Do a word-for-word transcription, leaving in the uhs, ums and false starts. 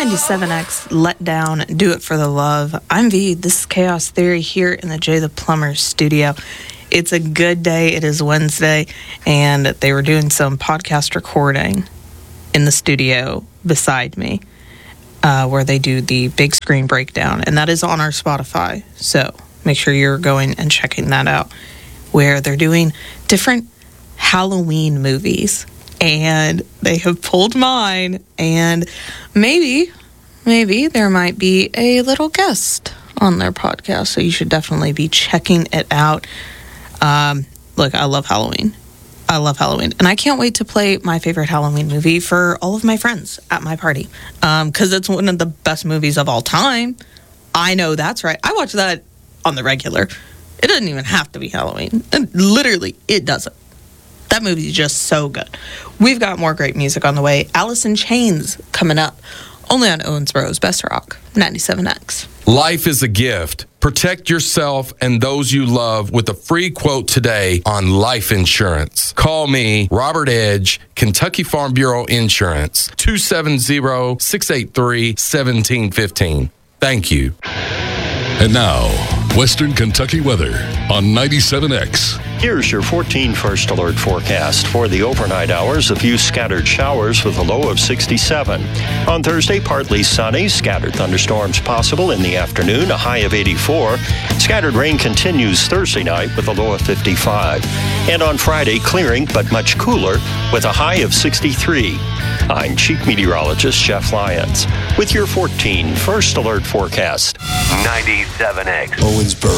ninety-seven X Let Down, Do It for the Love. I'm V. This is Chaos Theory here in the Jay the Plumber studio. It's a good day. It is Wednesday, and they were doing some podcast recording in the studio beside me, uh, where they do the big screen breakdown, and that is on our Spotify. So make sure you're going and checking that out, where they're doing different Halloween movies. And they have pulled mine, and maybe, maybe there might be a little guest on their podcast, so you should definitely be checking it out. Um, look, I love Halloween. I love Halloween, and I can't wait to play my favorite Halloween movie for all of my friends at my party, um, because it's one of the best movies of all time. I know that's right. I watch that on the regular. It doesn't even have to be Halloween. And literally, it doesn't. That movie is just so good. We've got more great music on the way. Alice in Chains coming up. Only on Owensboro's Best Rock, ninety-seven X. Life is a gift. Protect yourself and those you love with a free quote today on life insurance. Call me, Robert Edge, Kentucky Farm Bureau Insurance, two seven zero, six eight three, one seven one five. Thank you. And now, Western Kentucky weather on ninety-seven X. Here's your fourteen First Alert forecast. For the overnight hours, a few scattered showers with a low of sixty-seven. On Thursday, partly sunny, scattered thunderstorms possible in the afternoon, a high of eighty-four. Scattered rain continues Thursday night with a low of fifty-five. And on Friday, clearing but much cooler with a high of sixty-three. I'm Chief Meteorologist Jeff Lyons with your fourteen First Alert forecast. ninety-seven X. Owensboro.